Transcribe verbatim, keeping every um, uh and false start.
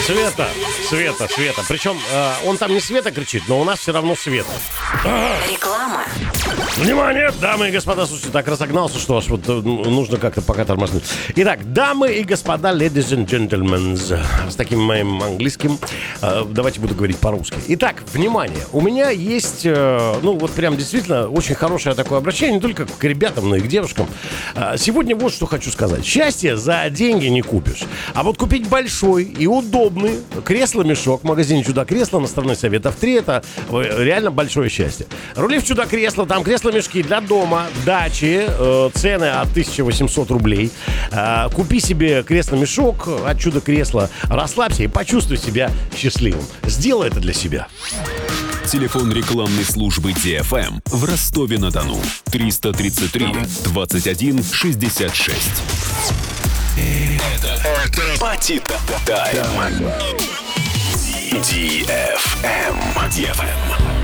Света, Света, Света. Причем э, он там не Света кричит, но у нас все равно Света. Реклама. Внимание, дамы и господа, слушайте, так разогнался, что аж вот нужно как-то пока тормознуть. Итак, дамы и господа, ladies and gentlemen, с таким моим английским, э, давайте буду говорить по-русски. Итак, внимание, у меня есть, э, ну вот прям действительно очень хорошее такое обращение, не только к ребятам, но и к девушкам. Э, сегодня вот что хочу сказать. Счастье за деньги не купишь, а вот купить большой и удобный кресло-мешок в магазине «Чудо-кресло» на Стальной Советов три, это реально большое счастье. Рули в «Чудо-кресло», там кресло-мешки для дома, дачи, э, цены от тысяча восемьсот рублей. Э, купи себе кресло-мешок от «Чудо-кресла», расслабься и почувствуй себя счастливым. Сделай это для себя. Телефон рекламной службы ди эф эм в Ростове-на-Дону. триста тридцать три двадцать один шестьдесят шесть. Это Пати Тайм. ди эф эм. ди эф эм.